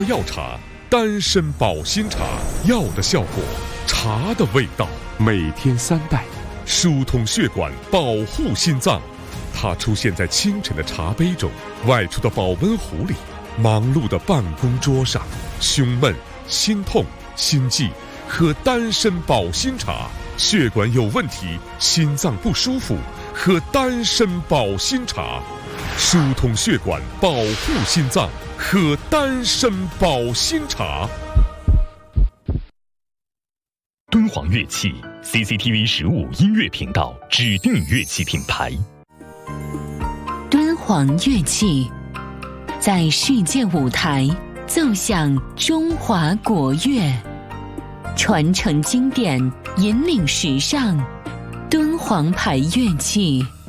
药茶，丹参保心茶，药的效果，茶的味道。每天3袋，疏通血管，保护心脏。它出现在清晨的茶杯中，外出的保温壶里，忙碌的办公桌上。胸闷、心痛、心悸，喝丹参保心茶。血管有问题，心脏不舒服，喝丹参保心茶。疏通血管，保护心脏，喝丹参保心茶。 敦煌乐器 CCTV 15音乐频道指定乐器品牌。 敦煌乐器在世界舞台奏响中华国乐，传承经典，引领时尚。敦煌牌乐器。